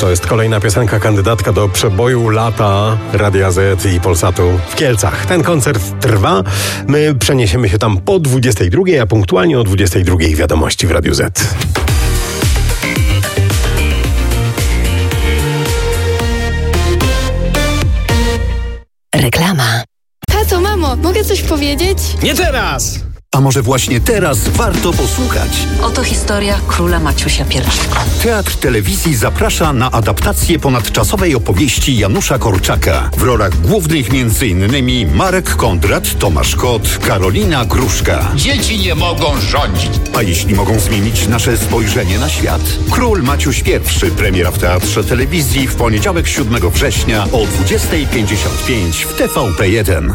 To jest kolejna piosenka kandydatka do przeboju lata Radia Z i Polsatu w Kielcach. Ten koncert trwa. My przeniesiemy się tam po 22, a punktualnie o 22 wiadomości w Radiu Z. Reklama. Tato, mamo, mogę coś powiedzieć? Nie teraz! A może właśnie teraz warto posłuchać? Oto historia króla Maciusia I. Teatr Telewizji zaprasza na adaptację ponadczasowej opowieści Janusza Korczaka. W rolach głównych m.in. Marek Kondrat, Tomasz Kot, Karolina Gruszka. Dzieci nie mogą rządzić. A jeśli mogą zmienić nasze spojrzenie na świat? Król Maciuś I. Premiera w Teatrze Telewizji w poniedziałek 7 września o 20:55 w TVP1.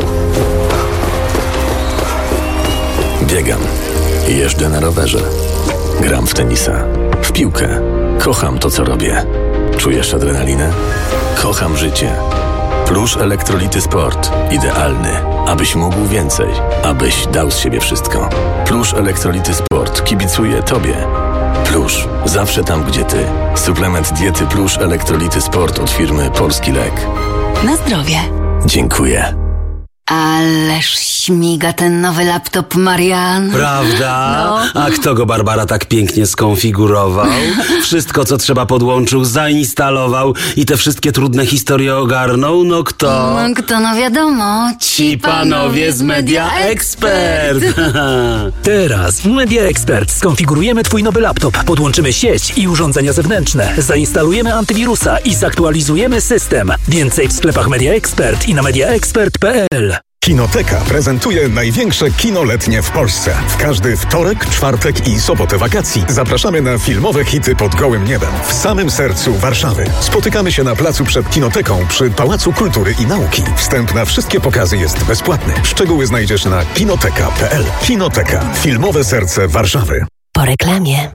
Biegam, jeżdżę na rowerze, gram w tenisa, w piłkę. Kocham to, co robię. Czujesz adrenalinę? Kocham życie. Plusz Elektrolity Sport. Idealny, abyś mógł więcej, abyś dał z siebie wszystko. Plusz Elektrolity Sport kibicuje Tobie. Plusz, zawsze tam, gdzie Ty. Suplement diety Plusz Elektrolity Sport od firmy Polski Lek. Na zdrowie. Dziękuję. Ależ śmiga ten nowy laptop, Marian. Prawda? No. A kto go, Barbara, tak pięknie skonfigurował? Wszystko, co trzeba, podłączył, zainstalował i te wszystkie trudne historie ogarnął? No kto? No wiadomo. Ci panowie z Media Expert. Teraz w Media Expert skonfigurujemy Twój nowy laptop, podłączymy sieć i urządzenia zewnętrzne, zainstalujemy antywirusa i zaktualizujemy system. Więcej w sklepach Media Expert i na mediaexpert.pl. Kinoteka prezentuje największe kino letnie w Polsce. W każdy wtorek, czwartek i sobotę wakacji zapraszamy na filmowe hity pod gołym niebem w samym sercu Warszawy. Spotykamy się na placu przed Kinoteką przy Pałacu Kultury i Nauki. Wstęp na wszystkie pokazy jest bezpłatny. Szczegóły znajdziesz na kinoteka.pl. Kinoteka. Filmowe serce Warszawy. Po reklamie.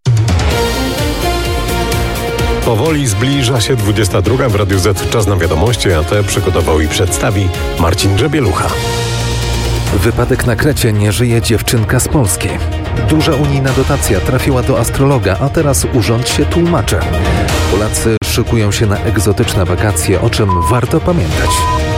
Powoli zbliża się 22 w Radiu Z. Czas na wiadomości, a te przygotował i przedstawi Marcin Grzebielucha. Wypadek na Krecie, nie żyje dziewczynka z Polski. Duża unijna dotacja trafiła do astrologa, a teraz urząd się tłumaczy. Polacy szykują się na egzotyczne wakacje, o czym warto pamiętać.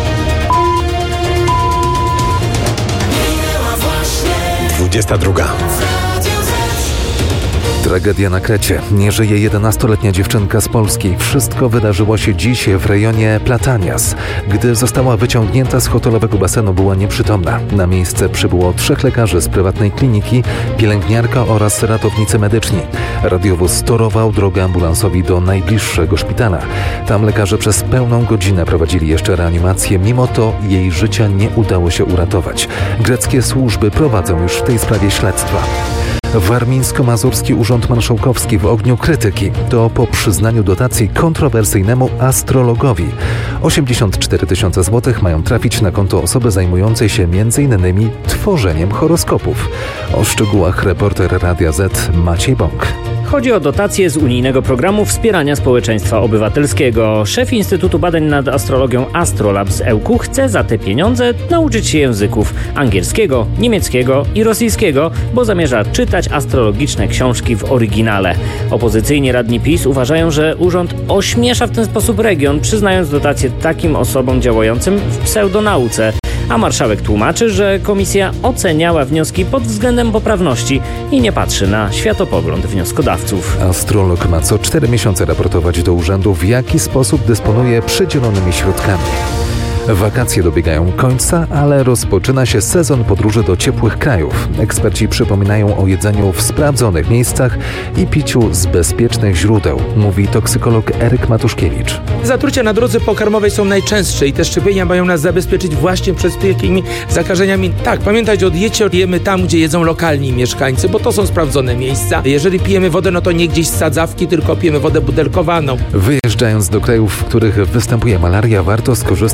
Tragedia na Krecie. Nie żyje 11-letnia dziewczynka z Polski. Wszystko wydarzyło się dziś w rejonie Platanias. Gdy została wyciągnięta z hotelowego basenu, była nieprzytomna. Na miejsce przybyło 3 lekarzy z prywatnej kliniki, pielęgniarka oraz ratownicy medyczni. Radiowóz torował drogę ambulansowi do najbliższego szpitala. Tam lekarze przez pełną godzinę prowadzili jeszcze reanimację. Mimo to jej życia nie udało się uratować. Greckie służby prowadzą już w tej sprawie śledztwa. Warmińsko-Mazurski Urząd Marszałkowski w ogniu krytyki. To po przyznaniu dotacji kontrowersyjnemu astrologowi. 84 000 złotych mają trafić na konto osoby zajmującej się m.in. tworzeniem horoskopów. O szczegółach reporter Radia Z Maciej Bąk. Chodzi o dotacje z unijnego programu wspierania społeczeństwa obywatelskiego. Szef Instytutu Badań nad Astrologią Astrolab z EUK chce za te pieniądze nauczyć się języków angielskiego, niemieckiego i rosyjskiego, bo zamierza czytać astrologiczne książki w oryginale. Opozycyjni radni PiS uważają, że urząd ośmiesza w ten sposób region, przyznając dotacje takim osobom działającym w pseudonauce. A marszałek tłumaczy, że komisja oceniała wnioski pod względem poprawności i nie patrzy na światopogląd wnioskodawców. Astrolog ma co 4 miesiące raportować do urzędu, w jaki sposób dysponuje przydzielonymi środkami. Wakacje dobiegają końca, ale rozpoczyna się sezon podróży do ciepłych krajów. Eksperci przypominają o jedzeniu w sprawdzonych miejscach i piciu z bezpiecznych źródeł, mówi toksykolog Eryk Matuszkiewicz. Zatrucia na drodze pokarmowej są najczęstsze i te szczepienia mają nas zabezpieczyć właśnie przed takimi zakażeniami. Tak, pamiętać o diecie, jemy tam, gdzie jedzą lokalni mieszkańcy, bo to są sprawdzone miejsca. Jeżeli pijemy wodę, no to nie gdzieś z sadzawki, tylko pijemy wodę butelkowaną. Wyjeżdżając do krajów, w których występuje malaria, warto skorzystać z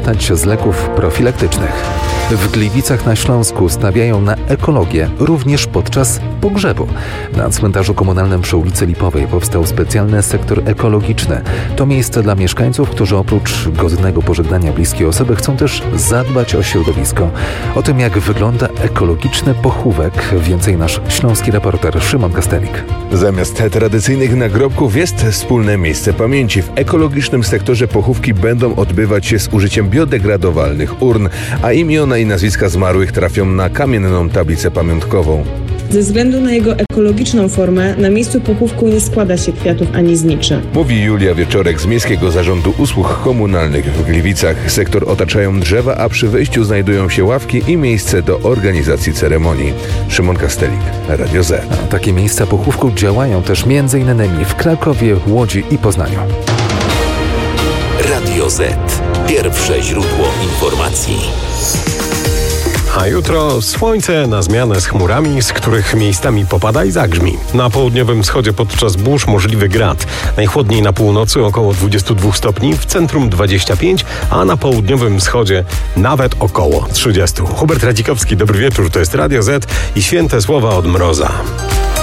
z leków profilaktycznych. W Gliwicach na Śląsku stawiają na ekologię również podczas pogrzebu. Na cmentarzu komunalnym przy ulicy Lipowej powstał specjalny sektor ekologiczny. To miejsce dla mieszkańców, którzy oprócz godnego pożegnania bliskiej osoby chcą też zadbać o środowisko. O tym, jak wygląda ekologiczny pochówek, więcej nasz śląski reporter Szymon Kastelik. Zamiast tradycyjnych nagrobków jest wspólne miejsce pamięci. W ekologicznym sektorze pochówki będą odbywać się z użyciem biodegradowalnych urn, a imiona i nazwiska zmarłych trafią na kamienną tablicę pamiątkową. Ze względu na jego ekologiczną formę, na miejscu pochówku nie składa się kwiatów ani zniczy. Mówi Julia Wieczorek z Miejskiego Zarządu Usług Komunalnych w Gliwicach. Sektor otaczają drzewa, a przy wejściu znajdują się ławki i miejsce do organizacji ceremonii. Szymon Kastelik, Radio Z. Takie miejsca pochówku działają też m.in. w Krakowie, Łodzi i Poznaniu. Radio Z. Pierwsze źródło informacji. A jutro słońce na zmianę z chmurami, z których miejscami popada i zagrzmi. Na południowym wschodzie podczas burz możliwy grad. Najchłodniej na północy około 22 stopni, w centrum 25, a na południowym wschodzie nawet około 30. Hubert Radzikowski, dobry wieczór, to jest Radio Z i święte słowa od mroza.